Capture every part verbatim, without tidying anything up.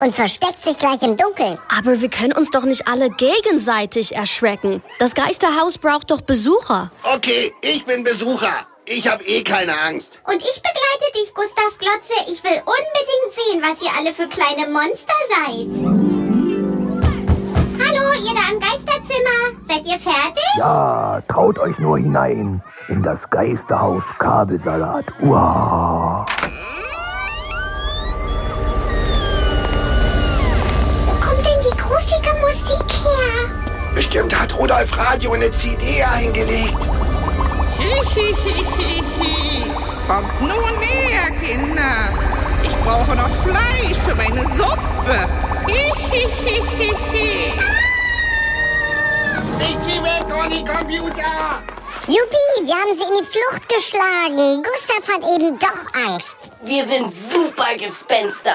und versteckt sich gleich im Dunkeln. Aber wir können uns doch nicht alle gegenseitig erschrecken. Das Geisterhaus braucht doch Besucher. Okay, ich bin Besucher. Ich habe eh keine Angst. Und ich begleite dich, Gustav Glotze. Ich will unbedingt sehen, was ihr alle für kleine Monster seid. Hallo, ihr da im Geisterzimmer. Seid ihr fertig? Ja, traut euch nur hinein in das Geisterhaus Kabelsalat. Uah. Wo kommt denn die gruselige Musik her? Bestimmt hat Rudolf Radio eine C D eingelegt. Hihihihihi. Kommt nur näher, Kinder. Ich brauche noch Fleisch für meine Suppe. Hihihihihi. Nichts wie weg, Conny Computer! Juppie, wir haben sie in die Flucht geschlagen. Gustav hat eben doch Angst. Wir sind super Gespenster.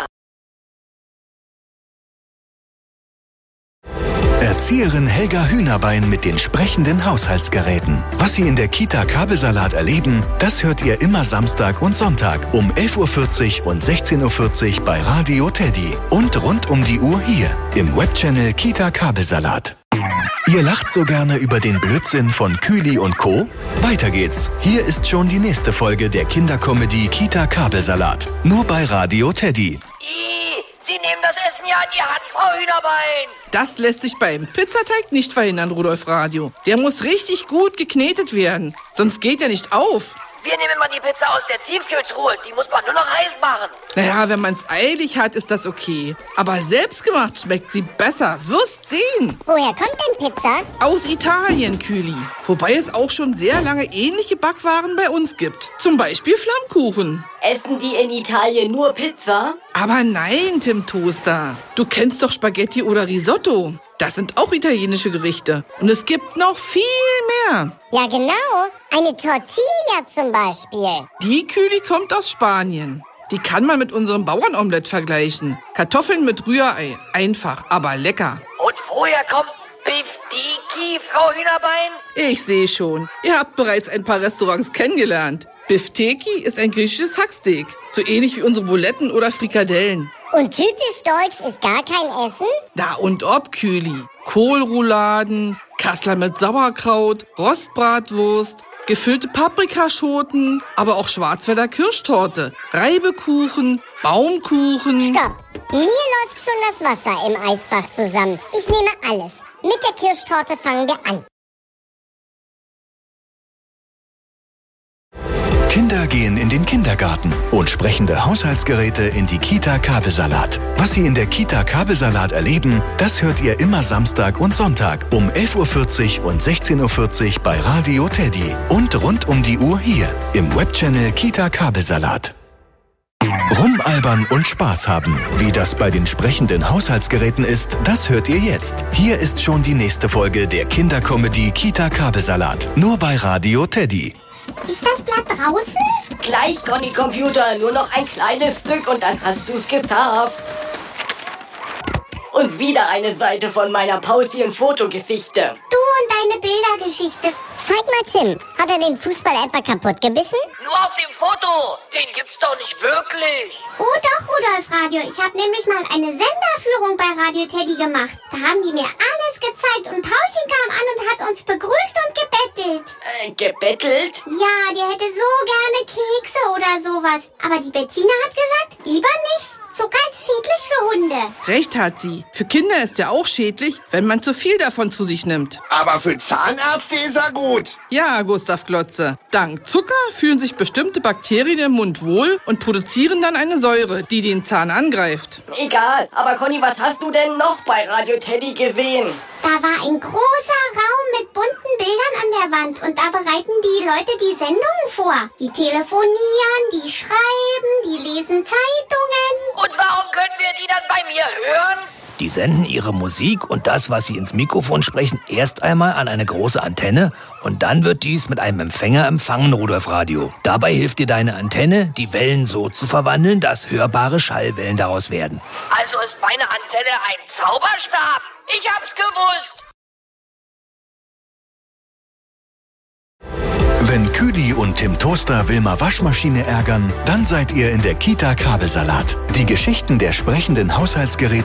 Erzieherin Helga Hühnerbein mit den sprechenden Haushaltsgeräten. Was Sie in der Kita Kabelsalat erleben, das hört ihr immer Samstag und Sonntag um elf Uhr vierzig und sechzehn Uhr vierzig bei Radio Teddy. Und rund um die Uhr hier im Webchannel Kita Kabelsalat. Ihr lacht so gerne über den Blödsinn von Kühli und Co.? Weiter geht's. Hier ist schon die nächste Folge der Kindercomedy Kita Kabelsalat. Nur bei Radio Teddy. Ih, Sie nehmen das Essen ja in die Hand, Frau Hühnerbein. Das lässt sich beim Pizzateig nicht verhindern, Rudolf Radio. Der muss richtig gut geknetet werden, sonst geht er nicht auf. Wir nehmen mal die Pizza aus der Tiefkühltruhe. Die muss man nur noch heiß machen. Naja, wenn man's eilig hat, ist das okay. Aber selbstgemacht schmeckt sie besser. Wirst sehen. Woher kommt denn Pizza? Aus Italien, Kühli. Wobei es auch schon sehr lange ähnliche Backwaren bei uns gibt. Zum Beispiel Flammkuchen. Essen die in Italien nur Pizza? Aber nein, Tim Toaster. Du kennst doch Spaghetti oder Risotto. Das sind auch italienische Gerichte. Und es gibt noch viel mehr. Ja, genau. Eine Tortilla zum Beispiel. Die Kühli kommt aus Spanien. Die kann man mit unserem Bauernomelett vergleichen. Kartoffeln mit Rührei. Einfach, aber lecker. Und woher kommt Biftiki, Frau Hühnerbein? Ich sehe schon. Ihr habt bereits ein paar Restaurants kennengelernt. Bifteki ist ein griechisches Hacksteak. So ähnlich wie unsere Buletten oder Frikadellen. Und typisch deutsch ist gar kein Essen? Na und ob, Kühli. Kohlrouladen, Kassler mit Sauerkraut, Rostbratwurst, gefüllte Paprikaschoten, aber auch Schwarzwälder Kirschtorte, Reibekuchen, Baumkuchen. Stopp! Mir läuft schon das Wasser im Eisfach zusammen. Ich nehme alles. Mit der Kirschtorte fangen wir an. Kinder gehen in den Kindergarten und sprechende Haushaltsgeräte in die Kita Kabelsalat. Was Sie in der Kita Kabelsalat erleben, das hört ihr immer Samstag und Sonntag um elf Uhr vierzig und sechzehn Uhr vierzig bei Radio Teddy. Und rund um die Uhr hier im Webchannel Kita Kabelsalat. Rumalbern und Spaß haben. Wie das bei den sprechenden Haushaltsgeräten ist, das hört ihr jetzt. Hier ist schon die nächste Folge der Kindercomedy Kita Kabelsalat. Nur bei Radio Teddy. Ist das Blatt draußen? Gleich, Conny Computer. Nur noch ein kleines Stück und dann hast du's geschafft. Und wieder eine Seite von meiner Pauschen-Fotogesichte. Du und deine Bildergeschichte. Zeig mal Tim. Hat er den Fußball etwa kaputt gebissen? Nur auf dem Foto. Den gibt's doch nicht wirklich. Oh doch, Rudolf Radio. Ich habe nämlich mal eine Senderführung bei Radio Teddy gemacht. Da haben die mir alles gezeigt und Paulchen kam an und hat uns begrüßt und gebettelt. Äh, gebettelt? Ja, die hätte so gerne Kekse oder sowas. Aber die Bettina hat gesagt, lieber nicht. Zucker ist schädlich für Hunde. Recht hat sie. Für Kinder ist er auch schädlich, wenn man zu viel davon zu sich nimmt. Aber für Zahnärzte ist er gut. Ja, Gustav Glotze. Dank Zucker fühlen sich bestimmte Bakterien im Mund wohl und produzieren dann eine Säure, die den Zahn angreift. Egal, aber Conny, was hast du denn noch bei Radio Teddy gesehen? Da war ein großer Raum mit bunten Bildern an der Wand und da bereiten die Leute die Sendungen vor. Die telefonieren, die schreiben, die lesen Zeitungen. Und warum können wir die dann bei mir hören? Die senden ihre Musik und das, was sie ins Mikrofon sprechen, erst einmal an eine große Antenne und dann wird dies mit einem Empfänger empfangen, Rudolf Radio. Dabei hilft dir deine Antenne, die Wellen so zu verwandeln, dass hörbare Schallwellen daraus werden. Also ist meine Antenne ein Zauberstab? Ich hab's gewusst! Wenn Küdi und Tim Toaster Wilma Waschmaschine ärgern, dann seid ihr in der Kita Kabelsalat. Die Geschichten der sprechenden Haushaltsgeräte